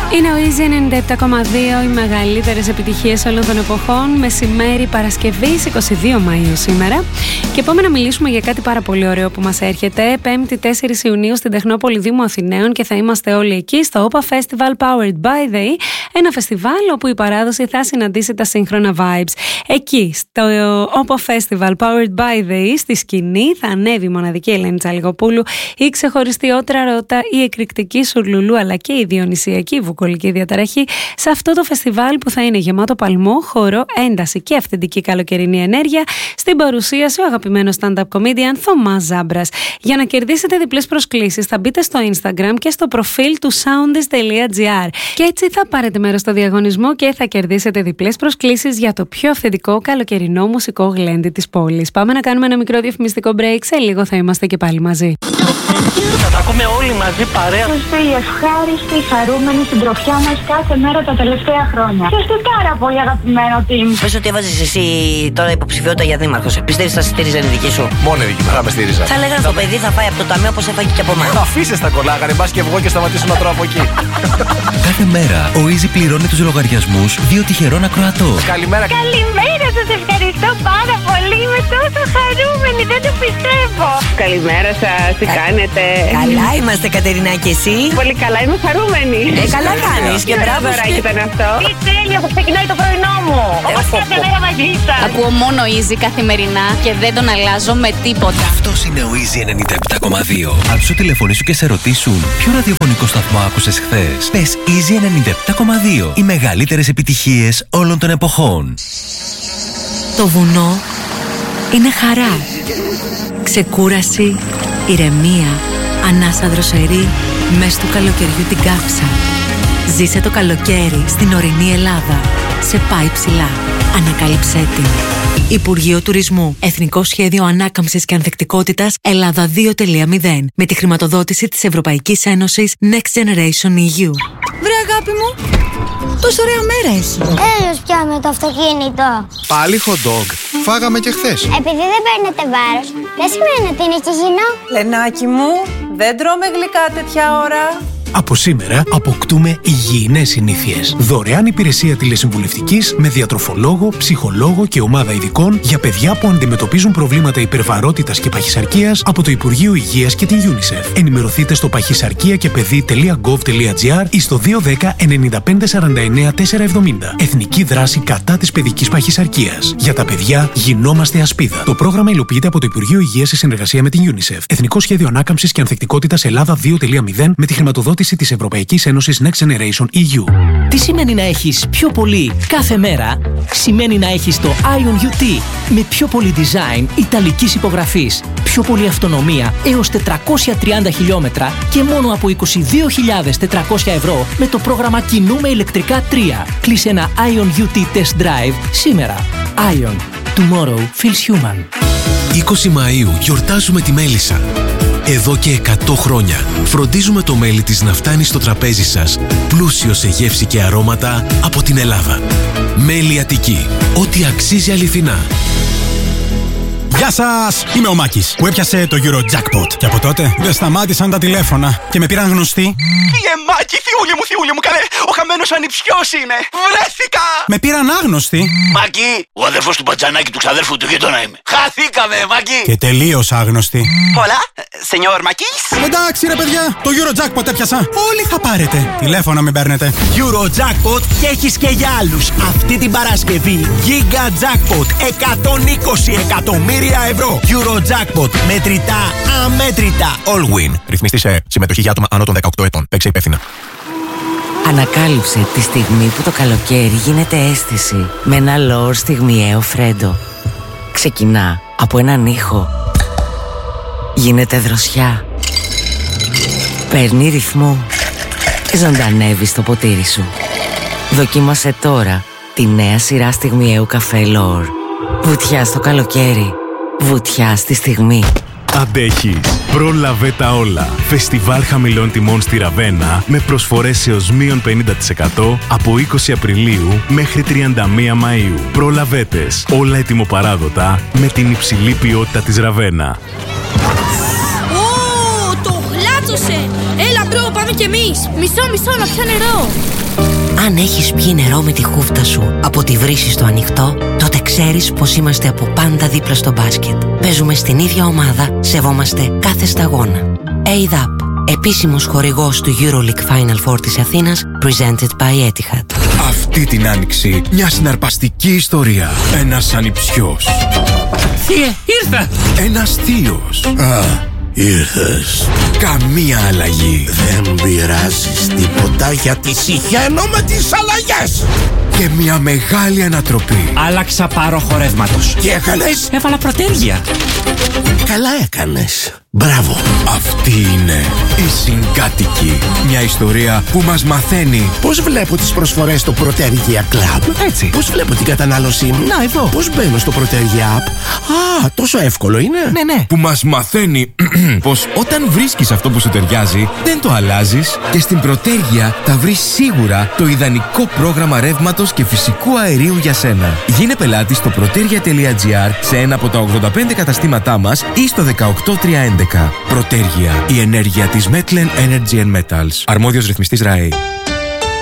Είναι ο Easy 97,2, οι μεγαλύτερες επιτυχίες όλων των εποχών. Μεσημέρι Παρασκευής 22 Μαΐου σήμερα. Και πάμε να μιλήσουμε για κάτι πάρα πολύ ωραίο που μας έρχεται. 5η 4 Ιουνίου στην Τεχνόπολη Δήμου Αθηναίων και θα είμαστε όλοι εκεί στο OPA Festival Powered by the E. Ένα φεστιβάλ όπου η παράδοση θα συναντήσει τα σύγχρονα vibes. Εκεί στο OPA Festival Powered by the E στη σκηνή θα ανέβει η μοναδική Ελένη Τσαλιγοπούλου, η ξεχωριστή Ότρα Ρώτα, η εκρηκτική Σουρλουλού αλλά και η διονυσιακή βουκολική διαταραχή σε αυτό το φεστιβάλ που θα είναι γεμάτο παλμό, χορό, ένταση και αυθεντική καλοκαιρινή ενέργεια. Στην παρουσίαση ο αγαπημένος stand-up comedian Θωμάς Ζάμπρας. Για να κερδίσετε διπλές προσκλήσεις θα μπείτε στο Instagram και στο προφίλ του soundis.gr και έτσι θα πάρετε μέρος στο διαγωνισμό και θα κερδίσετε διπλές προσκλήσεις για το πιο αυθεντικό καλοκαιρινό μουσικό γλέντι της πόλης. Πάμε να κάνουμε ένα μικρό διαφημιστικό break, σε λίγο θα είμαστε και πάλι μαζί. Θα τα ακούμε όλοι μαζί παρέα. Είστε η ευχάριστη, χαρούμενη συντροφιά μας κάθε μέρα τα τελευταία χρόνια. Και είστε πάρα πολύ αγαπημένο team. Πες ότι έβαζες εσύ τώρα υποψηφιότητα για δήμαρχος. Πιστεύεις θα στήριζαν η δική σου? Μόνο η δική μου θα με στήριζα. Θα λέγανε το παιδί θα φάει από το ταμείο όπως έφαγε και από εμάς. Αφήστε τα κολλάγανε, μπας και βγω και σταματήσω να τρώω από εκεί. Κάθε μέρα ο Easy πληρώνει τους λογαριασμούς 2 τυχερών ακροατών. Καλημέρα. Καλημέρα, σας ευχαριστώ πάρα πολύ. Είμαι τόσο χαρούμενη, δεν το πιστεύω. Καλημέρα σας, τι κάνετε? Καλά είμαστε, Κατερίνα, και εσύ? Πολύ καλά, είμαι χαρούμενη. Καλά κάνεις και μπράβο σου. Δωράκι ήταν αυτό. Τι τέλειο που ξεκινάει το πρωινό μου. Όπως κάθε μέρα μαζί σας. Ακούω μόνο Easy καθημερινά και δεν τον αλλάζω με τίποτα. Αυτός είναι ο Easy 97,2. Αν σου τηλεφωνήσουν και σε ρωτήσουν ποιο ραδιοφωνικό σταθμό άκουσες χθες, πες Easy 97,2. Οι μεγαλύτερες επιτυχίες όλων των εποχών. Το βουνό είναι χαρά, ξεκούραση, ηρεμία, ανάσα δροσερή, μες του καλοκαιριού την κάψα. Ζήσε το καλοκαίρι στην ορεινή Ελλάδα. Σε πάει ψηλά. Ανακάλυψέ την. Υπουργείο Τουρισμού. Εθνικό Σχέδιο Ανάκαμψης και Ανθεκτικότητας Ελλάδα 2.0. Με τη χρηματοδότηση της Ευρωπαϊκής Ένωσης Next Generation EU. Βρε αγάπη μου, τόσο ωραία μέρα έχει. Έλος πια με το αυτοκίνητο. Πάλι hot dog. Φάγαμε και χθες. Επειδή δεν παίρνετε βάρος, δεν σημαίνει ότι είναι και υγιεινό. Λενάκι μου, δεν τρώμε γλυκά τέτοια ώρα. Από σήμερα αποκτούμε υγιεινές συνήθειες. Δωρεάν υπηρεσία τηλεσυμβουλευτικής με διατροφολόγο, ψυχολόγο και ομάδα ειδικών για παιδιά που αντιμετωπίζουν προβλήματα υπερβαρότητας και παχυσαρκίας από το Υπουργείο Υγείας και την UNICEF. Ενημερωθείτε στο παχυσαρκία-και-παιδί.gov.gr ή στο 210 95 49 470. Εθνική δράση κατά της παιδικής παχυσαρκίας. Για τα παιδιά γινόμαστε ασπίδα. Το πρόγραμμα υλοποιείται από το Υπουργείο Υγείας σε συνεργασία με την UNICEF. Εθνικό Σχέδιο Ανάκαμψης και Ανθεκτικότητας Ελλάδα 2.0 με τη χρηματοδότηση της Ευρωπαϊκής Ένωσης Next Generation EU. Τι σημαίνει να έχεις πιο πολύ κάθε μέρα? Σημαίνει να έχεις το Ion UT με πιο πολύ design ιταλικής υπογραφής, πιο πολύ αυτονομία έως 430 χιλιόμετρα και μόνο από 22.400 ευρώ με το πρόγραμμα Κινούμε ηλεκτρικά 3. Κλείσε ένα Ion UT Test Drive σήμερα. Ion. Tomorrow feels human. 20 Μαΐου γιορτάζουμε τη μέλισσα. Εδώ και 100 χρόνια φροντίζουμε το μέλι της να φτάνει στο τραπέζι σας πλούσιο σε γεύση και αρώματα από την Ελλάδα. Μέλι Αττική. Ό,τι αξίζει αληθινά. Γεια σας! Είμαι ο Μάκης που έπιασε το Eurojackpot και από τότε δεν σταμάτησαν τα τηλέφωνα και με πήραν γνωστοί. Μάκη, θιούλη μου, καλέ! Ο χαμένος ανιψιός είναι! Βρέθηκα! Με πήραν άγνωστοι. Μάκη, ο αδερφός του Πατζανάκη του ξαδέρφου του γείτονα είμαι. Χαθήκαμε, Μάκη! Και τελείως άγνωστοι. Hola, señor Μάκης. Εντάξει ρε παιδιά, το Eurojackpot έπιασα. Όλοι θα πάρετε. Τηλέφωνο μην παίρνετε. Eurojackpot και έχεις και για άλλους. Αυτή την Παρασκευή Giga Jackpot 120 εκατομμύρια ευρώ. Eurojackpot μετρητά αμέτρητα. All win. Ρυθμιστή σε συμμετοχή για άτομα άνω των 18 ετών. Παίξε υπεύθυνα. Ανακάλυψε τη στιγμή που το καλοκαίρι γίνεται αίσθηση με ένα λόρ στιγμιαίο φρέντο. Ξεκινά από έναν ήχο. Γίνεται δροσιά. Παίρνει ρυθμό. Ζωντανεύει στο ποτήρι σου. Δοκίμασε τώρα τη νέα σειρά στιγμιαίου καφέ Λόρ. Βουτιά στο καλοκαίρι. Βουτιά στη στιγμή. Αντέχεις. Πρόλαβε τα όλα. Φεστιβάλ χαμηλών τιμών στη Ραβένα με προσφορές έως μείον 50% από 20 Απριλίου μέχρι 31 Μαΐου. Προλαβέτες. Όλα ετοιμοπαράδοτα με την υψηλή ποιότητα της Ραβένα. Το γλάτσωσε! Έλα Άντρο, πάμε κι εμείς. Μισό, να πιω νερό. Αν έχεις πιει νερό με τη χούφτα σου από τη βρύση στο ανοιχτό, τότε ξέρεις πως είμαστε από πάντα δίπλα στο μπάσκετ. Παίζουμε στην ίδια ομάδα, σεβόμαστε κάθε σταγόνα. ADAP, επίσημος χορηγός του EuroLeague Final Four της Αθήνας, presented by Etihad. Αυτή την άνοιξη, μια συναρπαστική ιστορία. Ένας ανιψιός. Θεία, ήρθα! Ένας θείος. Ήρθες. Καμία αλλαγή. Δεν πειράζεις τίποτα γιατί συχαίνω με τις αλλαγές. Και μια μεγάλη ανατροπή. Άλλαξα πάροχο ρεύματος. Τι έκανες? Έβαλα προτέρια. Καλά έκανες. Μπράβο. Αυτή είναι η Συγκάτοικοι. Μια ιστορία που μας μαθαίνει πώς βλέπω τις προσφορές στο Protergia Club. Έτσι. Πώς βλέπω την κατανάλωσή μου. Να, εδώ. Πώς μπαίνω στο Protergia App. Α, τόσο εύκολο είναι. Ναι. Που μας μαθαίνει πως όταν βρίσκεις αυτό που σου ταιριάζει, δεν το αλλάζεις και στην Protergia θα βρεις σίγουρα το ιδανικό πρόγραμμα ρεύματος και φυσικού αερίου για σένα. Γίνε πελάτη στο protergia.gr σε ένα από τα 85 καταστήματά μας ή στο 18311. Protergia, η ενέργεια της Metlen Energy and Metals. Αρμόδιος ρυθμιστής ΡΑΕ.